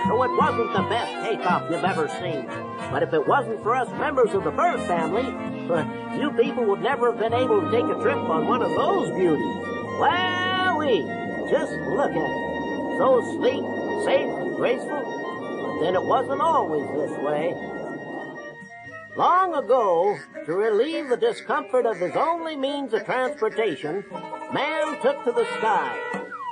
so it wasn't the best takeoff you've ever seen. But if it wasn't for us members of the bird family, you people would never have been able to take a trip on one of those beauties. Wowee! Just look at it. So sleek, safe, and graceful. But then it wasn't always this way. Long ago, to relieve the discomfort of his only means of transportation, man took to the sky.